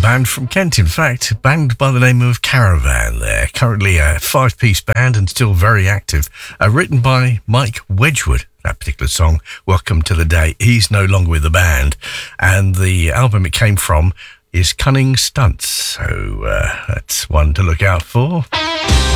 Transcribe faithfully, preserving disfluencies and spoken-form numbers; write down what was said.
band from Kent, in fact, a band by the name of Caravan there, currently a five-piece band and still very active, uh, written by Mike Wedgwood. That particular song, Welcome to the Day. He's no longer with the band, and the album it came from is Cunning Stunts, so uh, that's one to look out for.